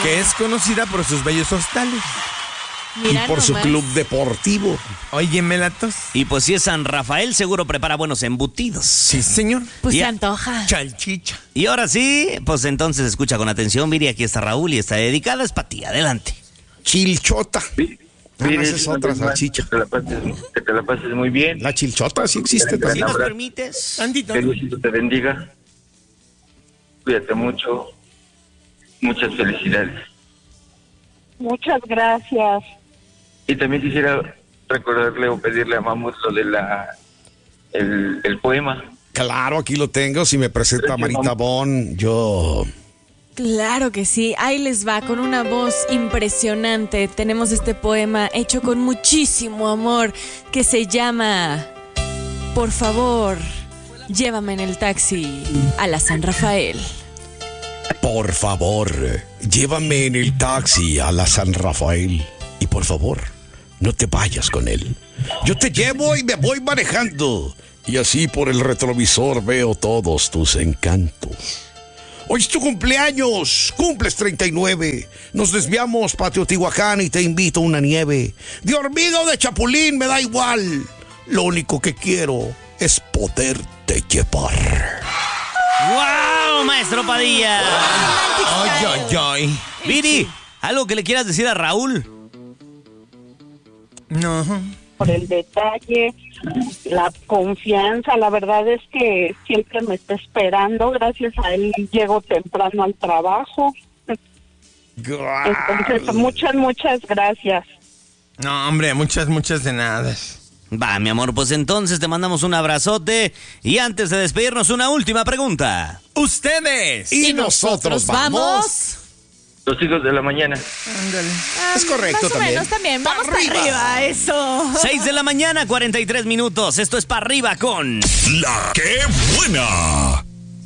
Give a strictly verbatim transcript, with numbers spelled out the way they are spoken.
que es conocida por sus bellos hostales. Mira y por nomás. su club deportivo. Óyeme la tos. Y pues si es San Rafael, seguro prepara buenos embutidos. Sí, señor. Pues Ya. se antoja. Chalchicha. Y ahora sí, pues entonces escucha con atención, Viri, aquí está Raúl y está dedicada, es para ti, adelante. Chilchota. Sí, Ah, no, sí, esa es otra salchicha. Que te la pases, que te la pases muy bien. La chilchota sí existe ¿Sí también. nos permites? Tantito. Que Diosito te bendiga. Cuídate mucho. Muchas felicidades. Muchas gracias. Y también quisiera recordarle o pedirle a Mamut lo de la el, el poema. Claro, aquí lo tengo. Si me presenta Marita Bon, yo... Claro que sí, ahí les va, con una voz impresionante. Tenemos este poema hecho con muchísimo amor que se llama Por favor, llévame en el taxi a la San Rafael. Por favor, llévame en el taxi a la San Rafael. Y por favor, no te vayas con él. Yo te llevo y me voy manejando. Y así por el retrovisor veo todos tus encantos. Hoy es tu cumpleaños, cumples treinta y nueve. Nos desviamos para Teotihuacán y te invito a una nieve. De hormiga o de chapulín, me da igual. Lo único que quiero es poderte llevar. ¡Wow, maestro Padilla! Ay, ay, ay. Viri, ¿algo que le quieras decir a Raúl? No. Por el detalle, la confianza, la verdad es que siempre me está esperando, gracias a él llego temprano al trabajo. Entonces, muchas, muchas gracias. No, hombre, muchas, muchas de nada. Va, mi amor, pues entonces te mandamos un abrazote. Y antes de despedirnos, una última pregunta. Ustedes. Y, nosotros vamos. Los hijos de la mañana. Ándale. Es correcto Más o también. menos también, Pa' vamos para arriba. arriba, eso. seis de la mañana, cuarenta y tres minutos. Esto es para arriba con... La que buena.